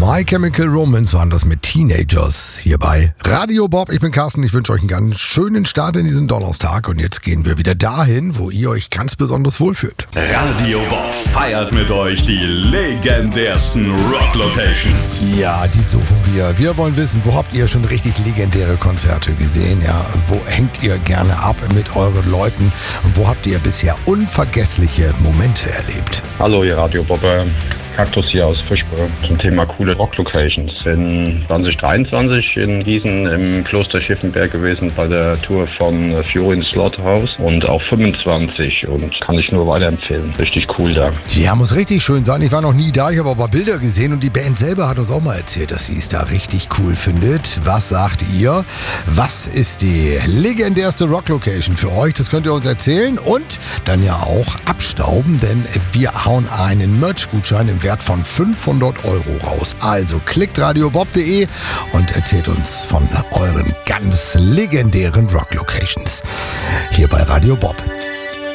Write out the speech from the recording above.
My Chemical Romance waren das mit Teenagers hier bei Radio Bob. Ich bin Carsten, ich wünsche euch einen ganz schönen Start in diesen Donnerstag. Und jetzt gehen wir wieder dahin, wo ihr euch ganz besonders wohlfühlt. Radio Bob feiert mit euch die legendärsten Rock-Locations. Ja, die suchen wir. Wir wollen wissen, wo habt ihr schon richtig legendäre Konzerte gesehen? Ja, wo hängt ihr gerne ab mit euren Leuten? Und wo habt ihr bisher unvergessliche Momente erlebt? Hallo, ihr Radio Bob. Kaktus hier aus Fischburg zum Thema coole Rock-Locations. In 2023 in Gießen im Kloster Schiffenberg gewesen bei der Tour von Fury Slaughterhouse und auch 25 und kann ich nur weiterempfehlen. Richtig cool da. Ja, muss richtig schön sein. Ich war noch nie da, ich habe aber Bilder gesehen und die Band selber hat uns auch mal erzählt, dass sie es da richtig cool findet. Was sagt ihr? Was ist die legendärste Rock-Location für euch? Das könnt ihr uns erzählen und dann ja auch abstauben, denn wir hauen einen Merch-Gutschein im Wert von 500 € raus. Also klickt radiobob.de und erzählt uns von euren ganz legendären Rock-Locations hier bei Radio Bob.